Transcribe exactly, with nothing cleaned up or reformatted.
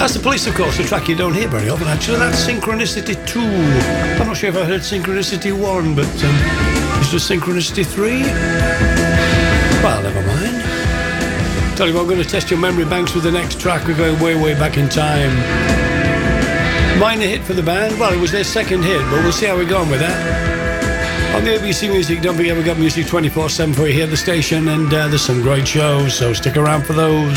That's The Police, of course, a track you don't hear very often, actually. That's Synchronicity two. I'm not sure if I heard Synchronicity one, but um, is there Synchronicity three? Well, never mind. Tell you what, I'm going to test your memory banks with the next track. We're going way, way back in time. Minor hit for the band. Well, it was their second hit, but we'll see how we're going with that. On the A B C Music, don't forget we've got music twenty-four seven for you here at the station, and uh, there's some great shows, so stick around for those.